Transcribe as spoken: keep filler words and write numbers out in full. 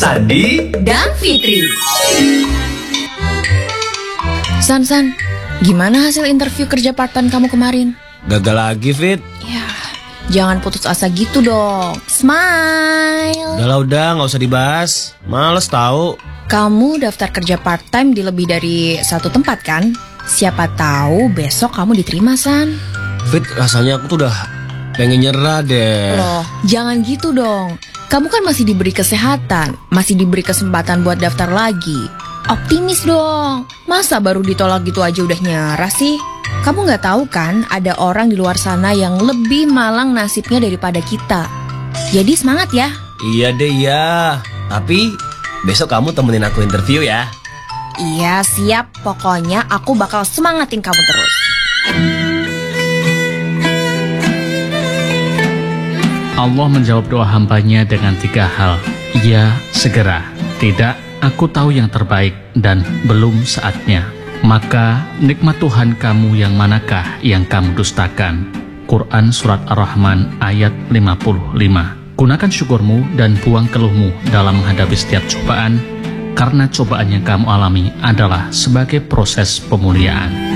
Sandi dan Fitri. San, San, gimana hasil interview kerja part-time kamu kemarin? Gagal lagi, Fit. Ya, jangan putus asa gitu dong. Smile. Udah lah, udah, gak usah dibahas. Males tahu. Kamu daftar kerja part-time di lebih dari satu tempat kan? Siapa tahu besok kamu diterima, San. Fit, rasanya aku tuh udah pengen nyerah deh. Loh, jangan gitu dong. Kamu kan masih diberi kesehatan, masih diberi kesempatan buat daftar lagi. Optimis dong. Masa baru ditolak gitu aja udah nyerah sih? Kamu gak tahu kan ada orang di luar sana yang lebih malang nasibnya daripada kita. Jadi semangat ya. Iya deh, iya. Tapi besok kamu temenin aku interview ya. Iya, siap. Pokoknya aku bakal semangatin kamu terus. Allah menjawab doa hambanya dengan tiga hal. Iya, segera. Tidak, aku tahu yang terbaik dan belum saatnya. Maka nikmat Tuhan kamu yang manakah yang kamu dustakan? Quran Surat Ar-Rahman ayat lima puluh lima. Gunakan syukurmu dan buang keluhmu dalam menghadapi setiap cobaan, karena cobaan yang kamu alami adalah sebagai proses pemuliaan.